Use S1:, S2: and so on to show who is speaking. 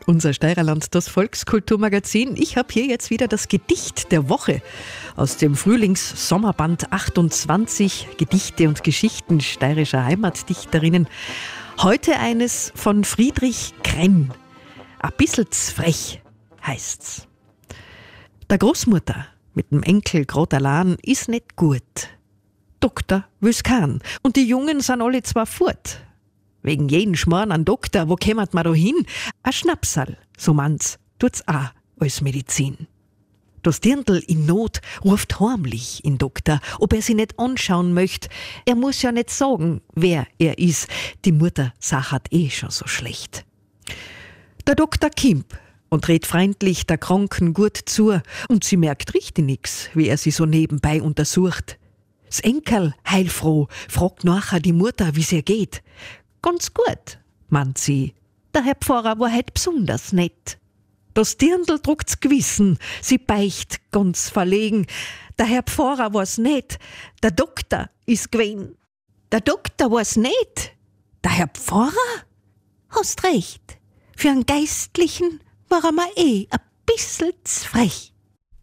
S1: Unser Steirerland, das Volkskulturmagazin. Ich habe hier jetzt wieder das Gedicht der Woche aus dem Frühlings-Sommerband 28 Gedichte und Geschichten steirischer Heimatdichterinnen. Heute eines von Friedrich Krenn. A bissl frech heißt's. Der Großmutter mit dem Enkel grad allein ist nicht gut. Doktor will's kein. Und die Jungen sind alle zwar fort. Wegen jeden Schmarrn an Doktor, wo kämmert man da hin? A Schnapsal, so man's, tut's auch als Medizin. Das Dirndl in Not ruft heimlich in Doktor, ob er sie nicht anschauen möcht. Er muss ja nicht sagen, wer er ist. Die Mutter sachat schon so schlecht. Der Doktor kimmt und redt freundlich der Kranken gut zu. Und sie merkt richtig nix, wie er sie so nebenbei untersucht. Das Enkel, heilfroh, fragt nachher die Mutter, wie's ihr geht. Ganz gut, meint sie. Der Herr Pfarrer war heut besonders nett. Das Dirndl druckt's Gewissen, sie beicht ganz verlegen. Der Herr Pfarrer war's nicht, der Doktor ist gewesen. Der Doktor war's nicht, der Herr Pfarrer? Hast recht, für einen Geistlichen war er mir a bissl frech.